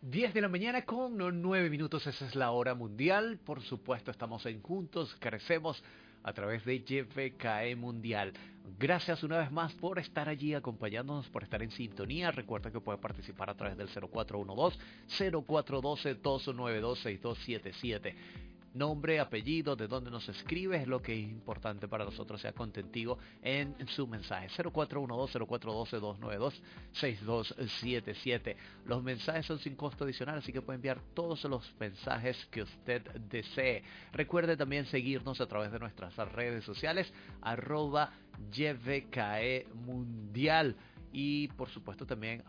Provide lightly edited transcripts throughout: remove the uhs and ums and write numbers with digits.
10 de la mañana con 9 minutos, esa es la hora mundial. Por supuesto, estamos en Juntos Crecemos a través de YFKE Mundial. Gracias una vez más por estar allí acompañándonos, por estar en sintonía. Recuerda que puede participar a través del 0412-0412-292-6277. Nombre, apellido, de dónde nos escribe, es lo que es importante para nosotros, sea contentivo en su mensaje. 0412-0412-292-6277. Los mensajes son sin costo adicional, así que puede enviar todos los mensajes que usted desee. Recuerde también seguirnos a través de nuestras redes sociales, @YVKE Mundial. Y por supuesto también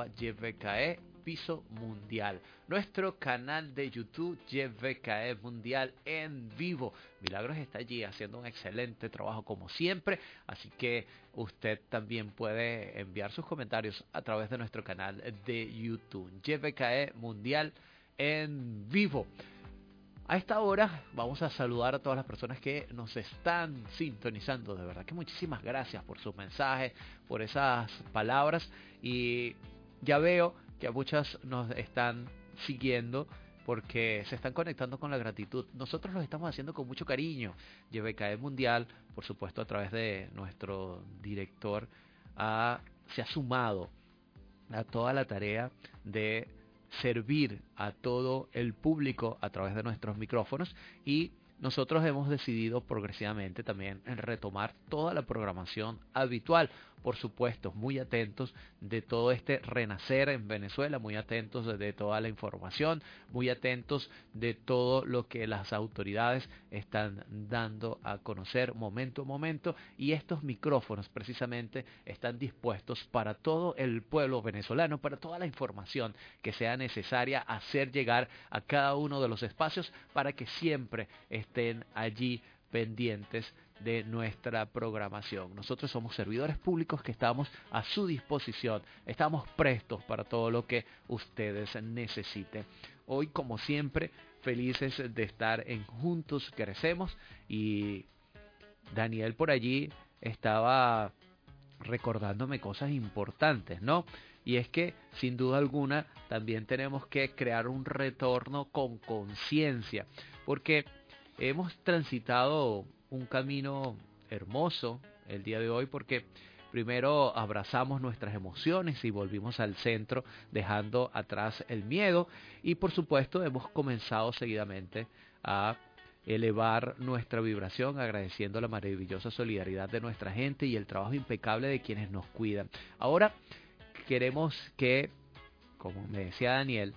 @YVKE Piso Mundial. Nuestro canal de YouTube YVKE Mundial en vivo. Milagros está allí haciendo un excelente trabajo como siempre. Así que usted también puede enviar sus comentarios a través de nuestro canal de YouTube YVKE Mundial en vivo. A esta hora vamos a saludar a todas las personas que nos están sintonizando. De verdad que muchísimas gracias por sus mensajes, por esas palabras. Y ya veo que muchas nos están siguiendo porque se están conectando con la gratitud. Nosotros lo estamos haciendo con mucho cariño. YVKE Mundial, por supuesto, a través de nuestro director, se ha sumado a toda la tarea de servir a todo el público a través de nuestros micrófonos, y nosotros hemos decidido progresivamente también en retomar toda la programación habitual. Por supuesto, muy atentos de todo este renacer en Venezuela, muy atentos de toda la información, muy atentos de todo lo que las autoridades están dando a conocer momento a momento, y estos micrófonos precisamente están dispuestos para todo el pueblo venezolano, para toda la información que sea necesaria hacer llegar a cada uno de los espacios para que siempre estén allí pendientes de nuestra programación. Nosotros somos servidores públicos que estamos a su disposición, estamos prestos para todo lo que ustedes necesiten. Hoy, como siempre, felices de estar en Juntos Crecemos, y Daniel por allí estaba recordándome cosas importantes, ¿no? Y es que, sin duda alguna, también tenemos que crear un retorno con conciencia, porque hemos transitado un camino hermoso el día de hoy, porque primero abrazamos nuestras emociones y volvimos al centro, dejando atrás el miedo, y por supuesto hemos comenzado seguidamente a elevar nuestra vibración, agradeciendo la maravillosa solidaridad de nuestra gente y el trabajo impecable de quienes nos cuidan. Ahora queremos que, como me decía Daniel,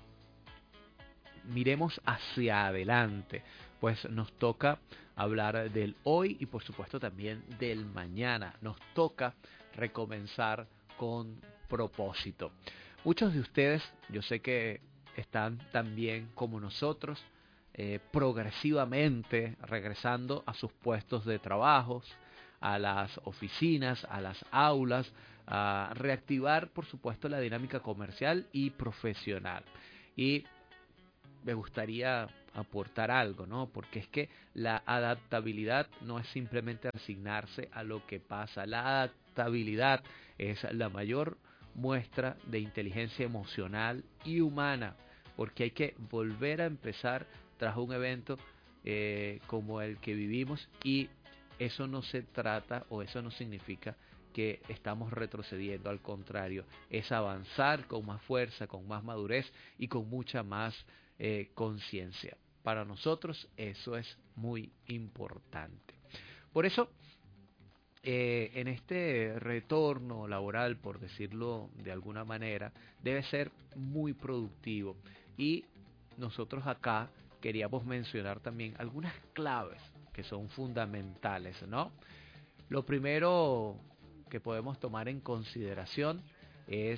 miremos hacia adelante, pues nos toca hablar del hoy y por supuesto también del mañana. Nos toca recomenzar con propósito. Muchos de ustedes, yo sé que están también como nosotros, progresivamente regresando a sus puestos de trabajo, a las oficinas, a las aulas, a reactivar por supuesto la dinámica comercial y profesional. Y me gustaría aportar algo, ¿no? Porque es que la adaptabilidad no es simplemente resignarse a lo que pasa. La adaptabilidad es la mayor muestra de inteligencia emocional y humana, porque hay que volver a empezar tras un evento como el que vivimos, y eso no se trata o eso no significa que estamos retrocediendo. Al contrario, es avanzar con más fuerza, con más madurez y con mucha más conciencia. Para nosotros eso es muy importante. Por eso, en este retorno laboral, por decirlo de alguna manera, debe ser muy productivo. Y nosotros acá queríamos mencionar también algunas claves que son fundamentales, ¿no? Lo primero que podemos tomar en consideración es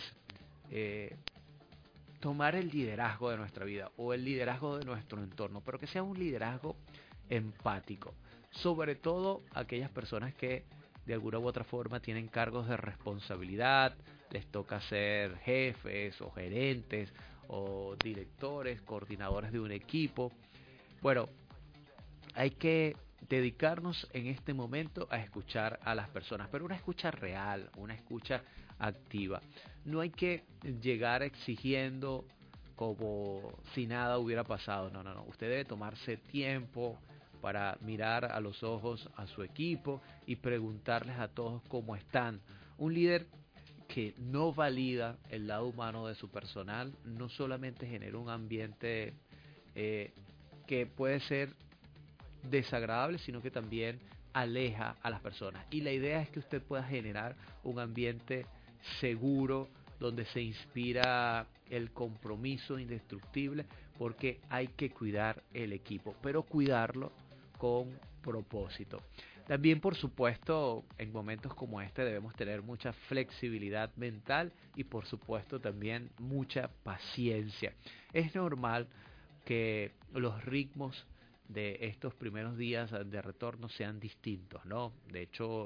tomar el liderazgo de nuestra vida o el liderazgo de nuestro entorno, pero que sea un liderazgo empático, sobre todo aquellas personas que de alguna u otra forma tienen cargos de responsabilidad, les toca ser jefes o gerentes o directores, coordinadores de un equipo. Bueno, hay que dedicarnos en este momento a escuchar a las personas, pero una escucha real, una escucha activa. No hay que llegar exigiendo como si nada hubiera pasado. No, no, no. Usted debe tomarse tiempo para mirar a los ojos a su equipo y preguntarles a todos cómo están. Un líder que no valida el lado humano de su personal no solamente genera un ambiente que puede ser desagradable, sino que también aleja a las personas. Y la idea es que usted pueda generar un ambiente seguro donde se inspira el compromiso indestructible, porque hay que cuidar el equipo, pero cuidarlo con propósito. También, por supuesto, en momentos como este debemos tener mucha flexibilidad mental y, por supuesto, también mucha paciencia. Es normal que los ritmos de estos primeros días de retorno sean distintos, ¿no? De hecho,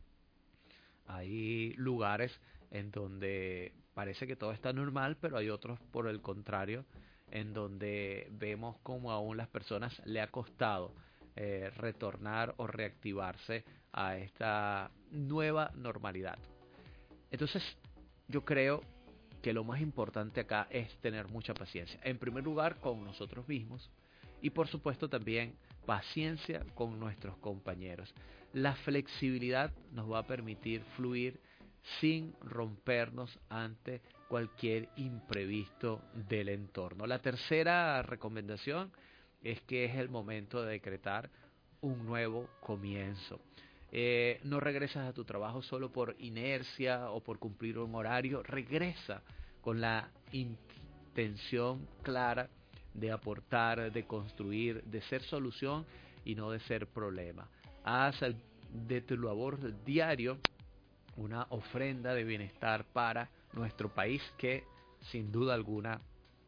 hay lugares en donde parece que todo está normal, pero hay otros, por el contrario, en donde vemos como aún las personas le ha costado retornar o reactivarse a esta nueva normalidad. Entonces, yo creo que lo más importante acá es tener mucha paciencia. En primer lugar, con nosotros mismos y por supuesto también paciencia con nuestros compañeros. La flexibilidad nos va a permitir fluir sin rompernos ante cualquier imprevisto del entorno. La tercera recomendación es que es el momento de decretar un nuevo comienzo. No regresas a tu trabajo solo por inercia o por cumplir un horario, regresa con la intención clara de aportar, de construir, de ser solución y no de ser problema. Haz de tu labor diario una ofrenda de bienestar para nuestro país que sin duda alguna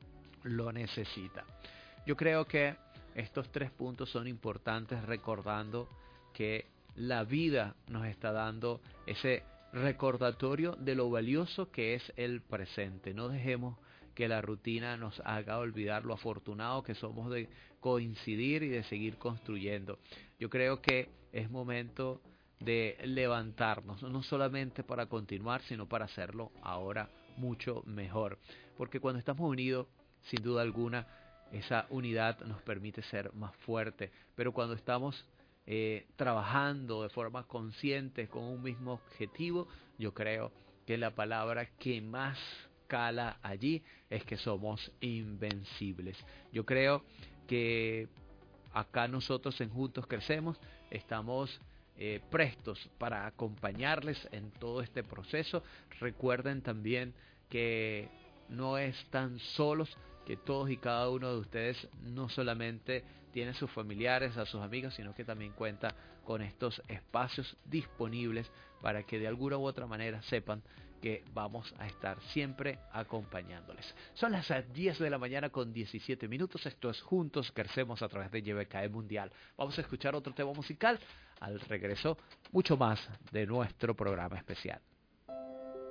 lo necesita. Yo creo que estos 3 puntos son importantes, recordando que la vida nos está dando ese recordatorio de lo valioso que es el presente. No dejemos que la rutina nos haga olvidar lo afortunado que somos de coincidir y de seguir construyendo. Yo creo que es momento de levantarnos, no solamente para continuar, sino para hacerlo ahora mucho mejor. Porque cuando estamos unidos, sin duda alguna, esa unidad nos permite ser más fuertes. Pero cuando estamos trabajando de forma consciente con un mismo objetivo, yo creo que la palabra que más cala allí es que somos invencibles. Yo creo que acá nosotros en Juntos Crecemos estamos prestos para acompañarles en todo este proceso. Recuerden también que no están solos, que todos y cada uno de ustedes no solamente tiene a sus familiares, a sus amigos, sino que también cuenta con estos espacios disponibles para que de alguna u otra manera sepan que vamos a estar siempre acompañándoles. Son las 10 de la mañana con 17 minutos. Esto es Juntos Crecemos a través de YBKE Mundial. Vamos a escuchar otro tema musical. Al regreso, mucho más de nuestro programa especial.